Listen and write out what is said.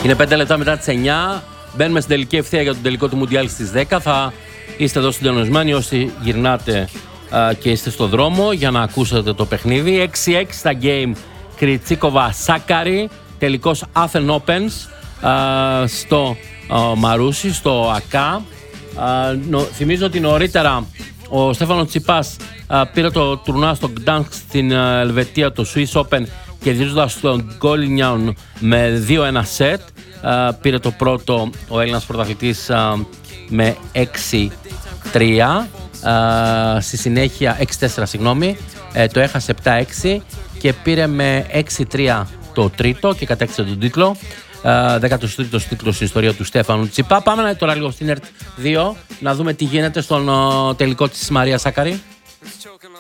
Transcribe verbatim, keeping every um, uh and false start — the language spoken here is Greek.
Είναι πέντε λεπτά μετά τις εννιά. Μπαίνουμε στην τελική ευθεία για τον τελικό του Μουντιάλ στις δέκα. Θα είστε εδώ συντονισμένοι όσοι γυρνάτε α, και είστε στο δρόμο για να ακούσετε το παιχνίδι. έξι έξι στα game Κριτσίκοβα Σάκαρη. Τελικός Athens Opens α, στο α, Μαρούσι, στο ΑΚΑ. Α, νο, θυμίζω ότι νωρίτερα ο Στέφανος Τσιπάς α, πήρε το τουρνουά στο Gdansk στην α, Ελβετία, το Swiss Open, κερδίζοντας τον Γκόλινιαν με δύο ένα σετ. Uh, πήρε το πρώτο ο Έλληνας πρωταθλητής uh, με έξι τρία, uh, στη συνέχεια έξι τέσσερα συγγνώμη, uh, το έχασε επτά έξι και πήρε με έξι τρία το τρίτο και κατέκτησε τον τίτλο. Uh, δέκατος τρίτος τίτλος στην ιστορία του Στέφανου Τσιπά. Πάμε τώρα λίγο στην ΕΡΤ δύο να δούμε τι γίνεται στον uh, τελικό της Μαρία Σάκαρη.